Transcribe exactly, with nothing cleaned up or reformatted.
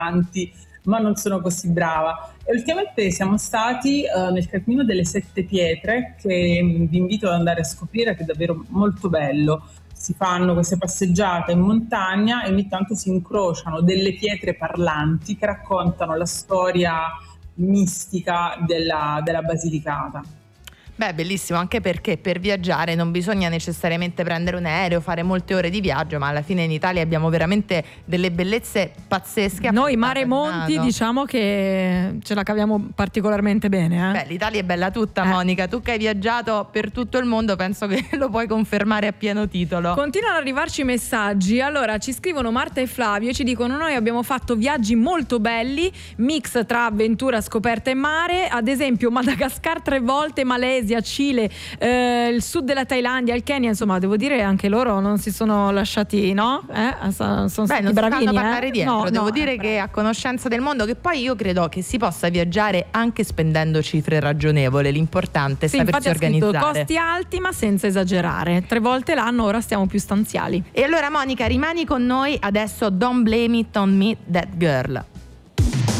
ma non sono così brava. E ultimamente siamo stati uh, nel Cammino delle Sette Pietre, che vi invito ad andare a scoprire, che è davvero molto bello. Si fanno queste passeggiate in montagna e ogni tanto si incrociano delle pietre parlanti che raccontano la storia mistica della, della Basilicata. Beh, bellissimo, anche perché per viaggiare non bisogna necessariamente prendere un aereo, fare molte ore di viaggio, ma alla fine in Italia abbiamo veramente delle bellezze pazzesche. Noi Mare Monti diciamo che ce la caviamo particolarmente bene. Eh? Beh, l'Italia è bella tutta, eh. Monica. Tu che hai viaggiato per tutto il mondo, penso che lo puoi confermare a pieno titolo. Continuano ad arrivarci messaggi. Allora, ci scrivono Marta e Flavio e ci dicono: noi abbiamo fatto viaggi molto belli, mix tra avventura, scoperta e mare, ad esempio Madagascar tre volte, Malesia, Cile, eh, il sud della Thailandia, il Kenya, insomma devo dire anche loro non si sono lasciati, no? Eh? Sono Beh, stati non bravini, si fanno eh? parlare dietro, no, devo no, dire eh, che a conoscenza del mondo, che poi io credo che si possa viaggiare anche spendendo cifre ragionevoli, l'importante è sì, sapersi infatti ha scritto organizzare. costi alti ma senza esagerare, tre volte l'anno, ora stiamo più stanziali. E allora Monica, rimani con noi, adesso Don't Blame It On Me That Girl.